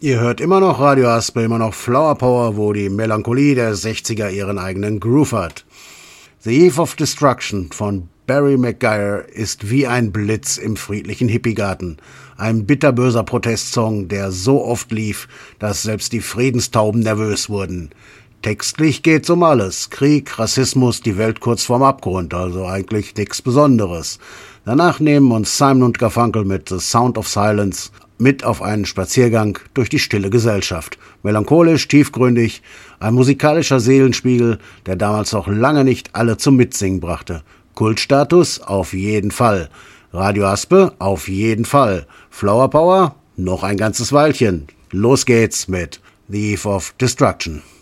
Ihr hört immer noch Radio Aspe, immer noch Flower Power, wo die Melancholie der 60er ihren eigenen Groove hat. The Eve of Destruction von Barry McGuire ist wie ein Blitz im friedlichen Hippiegarten. Ein bitterböser Protestsong, der so oft lief, dass selbst die Friedenstauben nervös wurden. Textlich geht's um alles. Krieg, Rassismus, die Welt kurz vorm Abgrund, also eigentlich nichts Besonderes. Danach nehmen uns Simon und Garfunkel mit The Sound of Silence mit auf einen Spaziergang durch die stille Gesellschaft. Melancholisch, tiefgründig, ein musikalischer Seelenspiegel, der damals noch lange nicht alle zum Mitsingen brachte. Kultstatus? Auf jeden Fall. Radio Aspe? Auf jeden Fall. Flower Power? Noch ein ganzes Weilchen. Los geht's mit The Eve of Destruction.